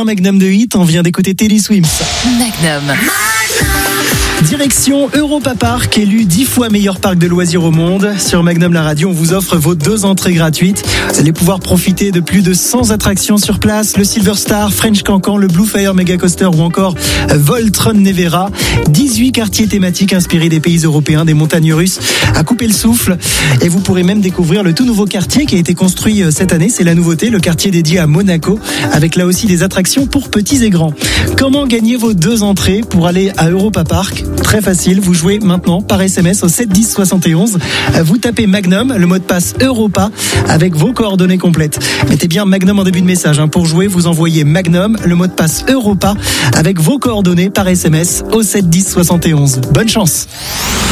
Magnum de hit, on vient d'écouter Teddy Swims. Magnum. Direction Europa Park, élu 10 fois meilleur parc de loisirs au monde. Sur Magnum la radio, on vous offre vos 2 entrées gratuites. Vous allez pouvoir profiter de plus de 100 attractions sur place. Le Silver Star, French Cancan, le Blue Fire Mega Coaster ou encore Voltron Nevera. 18 quartiers thématiques inspirés des pays européens, des montagnes russes à couper le souffle. Et vous pourrez même découvrir le tout nouveau quartier qui a été construit cette année. C'est la nouveauté, le quartier dédié à Monaco, avec là aussi des attractions pour petits et grands. Comment gagner vos 2 entrées pour aller à Europa Park ? Très facile, vous jouez maintenant par SMS au 7 10 71. Vous tapez Magnum, le mot de passe Europa, avec vos coordonnées complètes. Mettez bien Magnum en début de message. Pour jouer, vous envoyez Magnum, le mot de passe Europa, avec vos coordonnées par SMS au 7 10 71. Bonne chance.